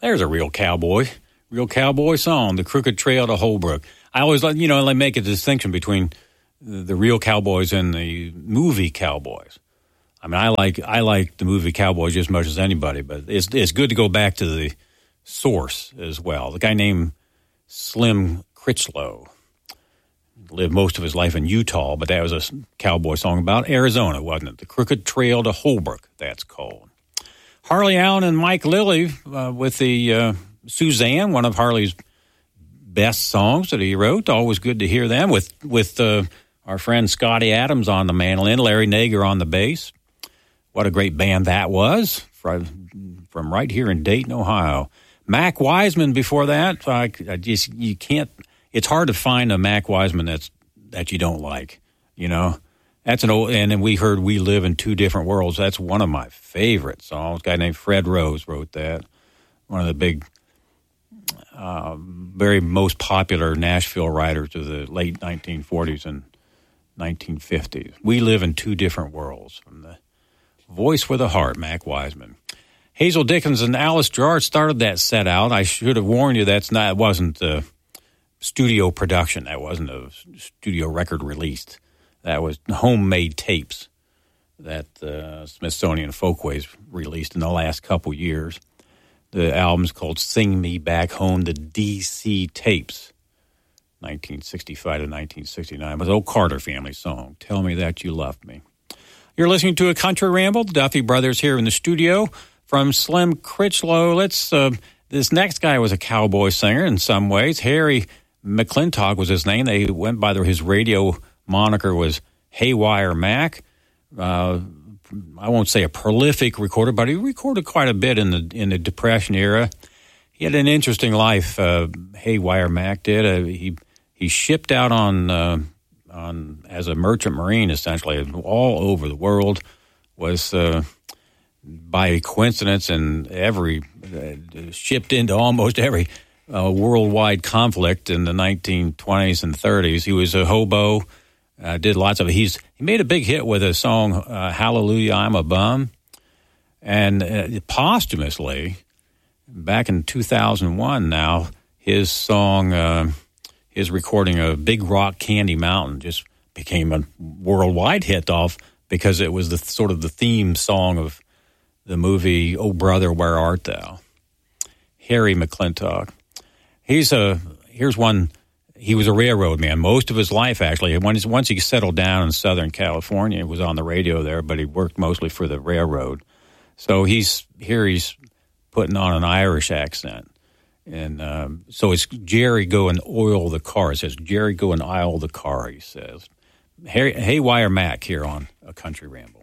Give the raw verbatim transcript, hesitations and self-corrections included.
There's a real cowboy, real cowboy song, The Crooked Trail to Holbrook. I always like, you know, I make a distinction between the, the real cowboys and the movie cowboys. I mean, I like I like the movie Cowboys just as much as anybody, but it's it's good to go back to the source as well. The guy named Slim Critchlow lived most of his life in Utah, but that was a cowboy song about Arizona, wasn't it? The Crooked Trail to Holbrook, that's called. Harley Allen and Mike Lilly uh, with the uh, Suzanne, one of Harley's best songs that he wrote. Always good to hear them with with uh, our friend Scotty Adams on the mandolin, Larry Nager on the bass. What a great band that was from, from right here in Dayton, Ohio. Mac Wiseman before that. I, I just you can't. It's hard to find a Mac Wiseman that's that you don't like. You know, that's an old. And then we heard "We Live in Two Different Worlds." That's one of my favorite songs. A guy named Fred Rose wrote that. One of the big, uh, very most popular Nashville writers of the late nineteen forties and nineteen fifties. We Live in Two Different Worlds. From the Voice with a Heart, Mac Wiseman. Hazel Dickens and Alice Gerrard started that set out. I should have warned you that's not. It wasn't a studio production. That wasn't a studio record released. That was homemade tapes that uh, Smithsonian Folkways released in the last couple years. The album's called "Sing Me Back Home," the D C tapes, nineteen sixty-five to nineteen sixty-nine. It was an old Carter family song. Tell Me That You Loved Me. You're listening to A Country Ramble. The Duffy Brothers here in the studio. From Slim Critchlow, let's. Uh, this next guy was a cowboy singer in some ways. Harry McClintock was his name. They went by their, his radio moniker was Haywire Mac. Uh, I won't say a prolific recorder, but he recorded quite a bit in the in the Depression era. He had an interesting life. Uh, Haywire Mac did. Uh, he he shipped out on. Uh, on as a merchant marine, essentially, all over the world, was uh, by coincidence and every uh, shipped into almost every uh, worldwide conflict in the nineteen twenties and thirties. He was a hobo, uh, did lots of. He's he made a big hit with a song, uh, "Hallelujah, I'm a Bum," and uh, posthumously, back in two thousand one. Now his song. Uh, His recording of Big Rock Candy Mountain just became a worldwide hit off because it was the sort of the theme song of the movie "Oh Brother, Where Art Thou?" Harry McClintock. He's a here's one. He was a railroad man most of his life, actually. Once once he settled down in Southern California, he was on the radio there, but he worked mostly for the railroad. So he's here. He's putting on an Irish accent. And um, so it's Jerry, go and oil the car. It says, Jerry, go and oil the car, he says. Harry, Haywire Mac here on A Country Ramble.